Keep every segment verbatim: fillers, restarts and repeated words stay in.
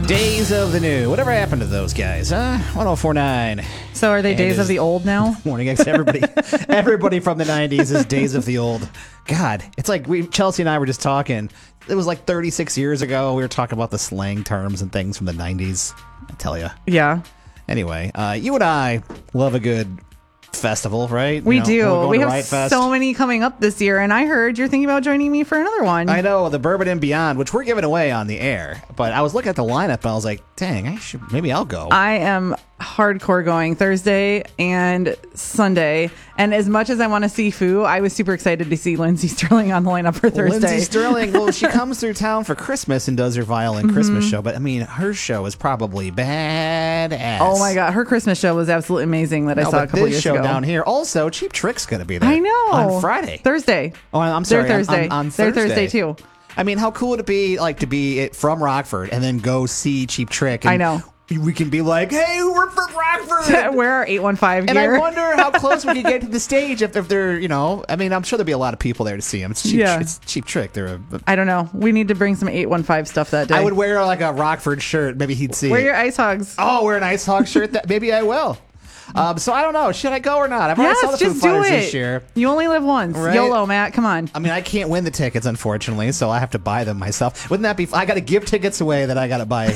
Days of the New. Whatever happened to those guys, huh? one oh four point nine. So are they And Days is- of the Old now? Morning X. Everybody, everybody from the nineties is Days of the Old. God, it's like we Chelsea and I were just talking. It was like thirty-six years ago. We were talking about the slang terms and things from the nineties. I tell you. Yeah. Anyway, uh, you and I love a good festival, right? We You know, do. we're going We to have Riot Fest. so many coming up this year, and I heard you're thinking about joining me for another one. I know, the Bourbon and Beyond, which we're giving away on the air. But I was looking at the lineup and I was like, dang, I should maybe I'll go. I am hardcore going Thursday and Sunday. And as much as I want to see Foo, I was super excited to see Lindsey Sterling on the lineup for Thursday. Lindsey Sterling, well, she comes through town for Christmas and does her violin Mm-hmm. Christmas show. But I mean, her show is probably badass. Oh my God, her Christmas show was absolutely amazing that I No, saw a but couple this years show ago. down here, also Cheap Trick's going to be there. I know. On Friday. Thursday. Oh, I'm sorry. They're on- Thursday. On, on They're Thursday. Thursday too. I mean, how cool would it be, like, to be it from Rockford and then go see Cheap Trick? And I know. We can be like, hey, we're from Rockford. Wear our eight one five And gear. I wonder how close we could get to the stage if, if they're, you know, I mean, I'm sure there'll be a lot of people there to see them. It's cheap, Yeah. it's Cheap Trick. They're a, I don't know. We need to bring some eight one five stuff that day. I would wear like a Rockford shirt. Maybe he'd see Wear it. your ice hogs. Oh, wear an Ice Hog shirt. That maybe I will. Um, so I don't know. Should I go or not? I've already Yes, saw the Foo just do Fighters it. this year. You only live once. Right. YOLO, Matt. Come on. I mean, I can't win the tickets, unfortunately, so I have to buy them myself. Wouldn't that be? I got to give tickets away that I got to buy.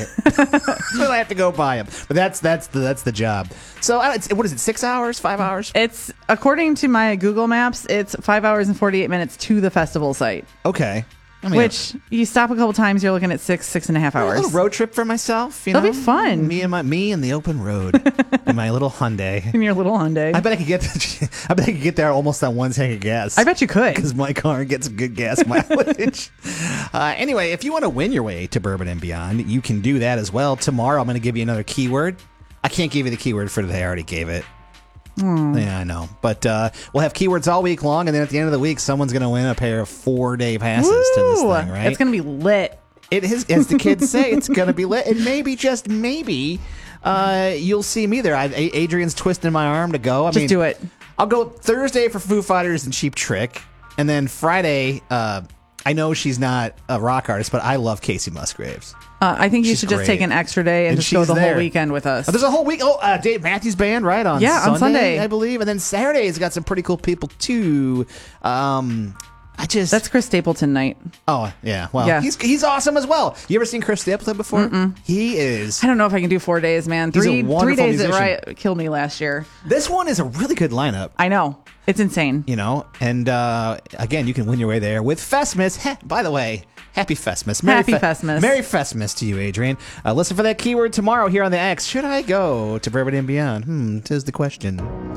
So I have to go buy them. But that's that's the that's the job. So I- it's, what is it? Six hours? Five hours? It's according to my Google Maps, it's five hours and forty-eight minutes to the festival site. Okay. I mean, Which you stop a couple times, you're looking at six, six and a half a hours. little road trip for myself. You That'll know? be fun. Me and my me and the open road in my little Hyundai. In your little Hyundai. I bet I could get. I bet I could get there almost on one tank of gas. I bet you could. Because my car gets good gas mileage. uh, anyway, if you want to win your way to Bourbon and Beyond, you can do that as well. Tomorrow, I'm going to give you another keyword. I can't give you the keyword for today. I already gave it. Yeah, I know. But uh, we'll have keywords all week long, and then at the end of the week, someone's going to win a pair of four-day passes to this Woo! thing, right? It's going to be lit. It is, as the kids say, it's going to be lit. And maybe, just maybe, uh, you'll see me there. I, A- Adrian's twisting my arm to go. I Just mean, do it. I'll go Thursday for Foo Fighters and Cheap Trick. And then Friday, uh, I know she's not a rock artist, but I love Casey Musgraves. Uh, I think you She's should just great. take an extra day and, And just go she's the there. whole weekend with us. Oh, there's a whole week. Oh, uh, Dave Matthews Band, right? On Yeah, Sunday, on Sunday. I believe. And then Saturday's got some pretty cool people, too. Um, I just... That's Chris Stapleton night. Oh, yeah. Well, Yeah. he's he's awesome as well. You ever seen Chris Stapleton before? Mm-mm. He is... I don't know if I can do four days, man. He's a Three three wonderful days at musician. Riot killed me last year. This one is a really good lineup. I know. It's insane. You know, and uh, again, you can win your way there with Festmas. Heh, by the way, happy Festmas. Merry Happy Festmas. Merry Festmas to you, Adrian. Uh, listen for that keyword tomorrow here on the X. Should I go to Bourbon and Beyond? Hmm, tis the question.